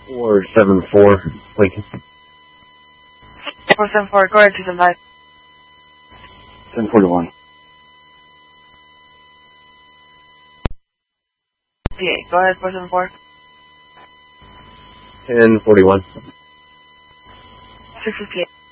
474, Lincoln. 474, go ahead, 275. 1041. 58, go ahead, 474. 1041. 658.